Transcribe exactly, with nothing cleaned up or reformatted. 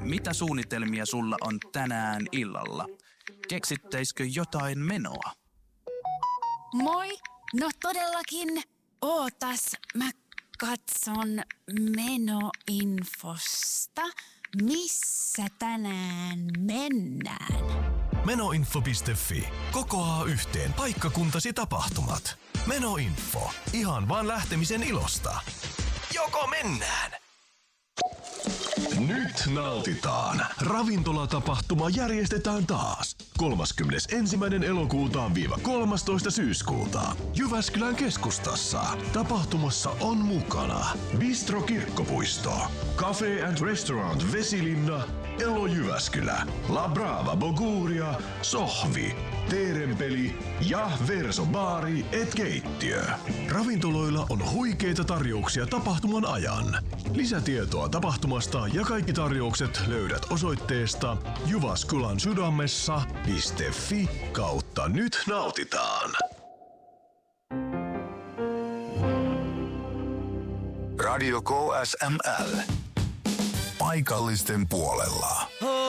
Mitä suunnitelmia sulla on tänään illalla? Keksittäisikö jotain menoa? Moi! No todellakin. Ootas, mä katson menoinfosta. Missä tänään mennään? Menoinfo piste fi. Kokoaa yhteen paikkakuntasi tapahtumat. Menoinfo. Ihan vaan lähtemisen ilosta. Joko mennään? Nyt nautitaan. Ravintolatapahtuma järjestetään taas. kolmaskymmenesensimmäinen elokuuta viiva kolmastoista syyskuuta. Jyväskylän keskustassa. Tapahtumassa on mukana Bistro Kirkkopuisto, Cafe and Restaurant Vesilinna, Elo Jyväskylä, La Brava Boguria, Sohvi, Teerenpeli ja Verso Baari et keittiö. Ravintoloilla on huikeita tarjouksia tapahtuman ajan. Lisätietoa tapahtumasta ja kaikki tarjoukset löydät osoitteesta Jyväskylän sydämessä piste fi kautta nyt nautitaan. Radio K S M L. Paikallisten puolella.